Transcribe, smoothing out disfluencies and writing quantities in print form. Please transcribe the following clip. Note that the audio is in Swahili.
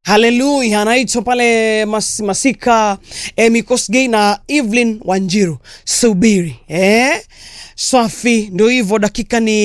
Hallelujah, anaitwa pale Masika Mikosgei na Evelyn Wanjiru. Subiri. Safi, ndio hivyo, dakika ni